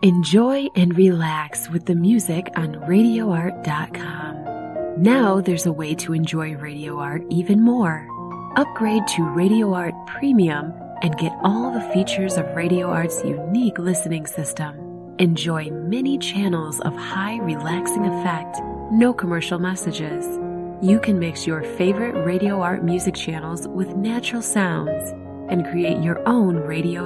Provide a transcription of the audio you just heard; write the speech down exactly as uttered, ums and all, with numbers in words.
Enjoy and relax with the music on radio art dot com. Now there's a way to enjoy Radio Art even more. Upgrade to Radio Art Premium and get all the features of Radio Art's unique listening system. Enjoy many channels of high relaxing effect, no commercial messages. You can mix your favorite Radio Art music channels with natural sounds and create your own radio